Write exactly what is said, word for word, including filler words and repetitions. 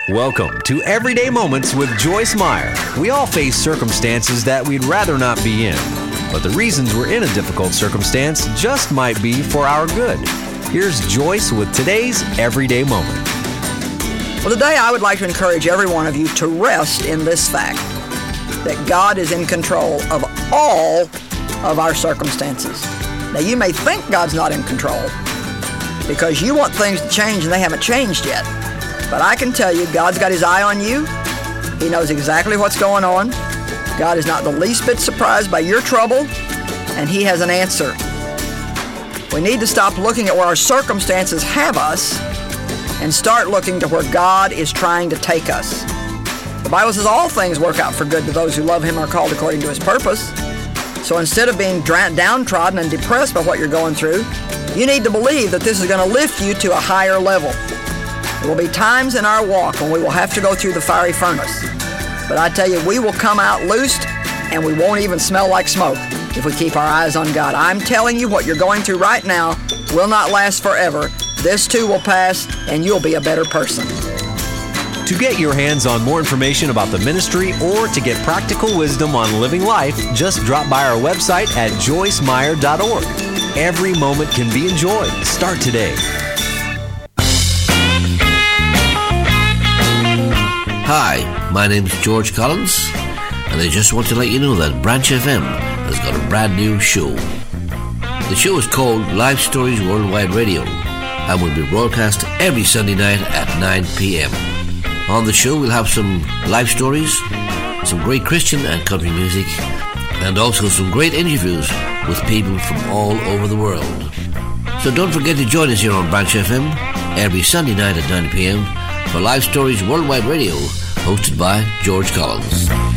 Welcome to Everyday Moments with Joyce Meyer. We all face circumstances that we'd rather not be in, but the reasons we're in a difficult circumstance just might be for our good. Here's Joyce with today's Everyday Moment. Well, today I would like to encourage every one of you to rest in this fact, that God is in control of all of our circumstances. Now, you may think God's not in control because you want things to change and they haven't changed yet. But I can tell you, God's got his eye on you. He knows exactly what's going on. God is not the least bit surprised by your trouble, and he has an answer. We need to stop looking at where our circumstances have us and start looking to where God is trying to take us. The Bible says all things work out for good to those who love him and are called according to his purpose. So instead of being dra- downtrodden and depressed by what you're going through, you need to believe that this is going to lift you to a higher level. There will be times in our walk when we will have to go through the fiery furnace. But I tell you, we will come out loosed and we won't even smell like smoke if we keep our eyes on God. I'm telling you, what you're going through right now will not last forever. This too will pass and you'll be a better person. To get your hands on more information about the ministry or to get practical wisdom on living life, just drop by our website at joyce meyer dot org. Every moment can be enjoyed. Start today. Hi, my name is George Collins, and I just want to let you know that Branch F M has got a brand new show. The show is called Life Stories Worldwide Radio and will be broadcast every Sunday night at nine p.m. On the show, we'll have some life stories, some great Christian and country music, and also some great interviews with people from all over the world. So don't forget to join us here on Branch F M every Sunday night at nine p.m. for Life Stories Worldwide Radio, hosted by George Collins.